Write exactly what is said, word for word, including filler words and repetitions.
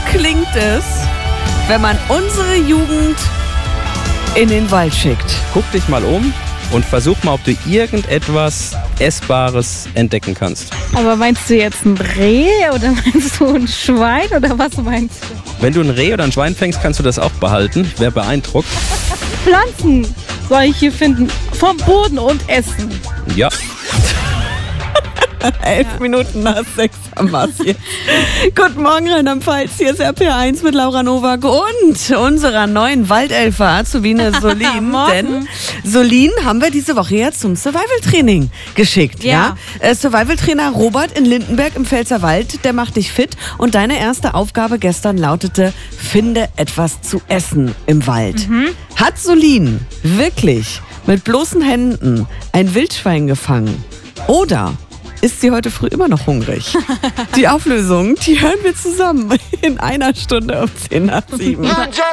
klingt es, wenn man unsere Jugend in den Wald schickt? Guck dich mal um und versuch mal, ob du irgendetwas Essbares entdecken kannst. Aber meinst du jetzt ein Reh oder meinst du ein Schwein oder was meinst du? Wenn du ein Reh oder ein Schwein fängst, kannst du das auch behalten. Ich wäre beeindruckt. Pflanzen soll ich hier finden, vom Boden und essen. Ja. Elf ja. Minuten nach sechs am Mars hier. Guten Morgen, Rheinland-Pfalz. Hier ist R P eins mit Laura Nowak und unserer neuen Waldelfe Azubine Solin. Denn Solin haben wir diese Woche jetzt zum Survival-Training geschickt. Ja. ja? Äh, Survival-Trainer Robert in Lindenberg im Pfälzerwald, der macht dich fit. Und deine erste Aufgabe gestern lautete, finde etwas zu essen im Wald. Mhm. Hat Solin wirklich mit bloßen Händen ein Wildschwein gefangen? Oder ist sie heute früh immer noch hungrig? Die Auflösung, die hören wir zusammen in einer Stunde um zehn nach sieben.